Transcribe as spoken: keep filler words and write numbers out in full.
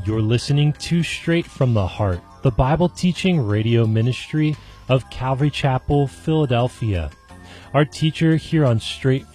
You're listening to Straight from the Heart, the Bible teaching radio ministry of Calvary Chapel, Philadelphia. Our teacher here on Straight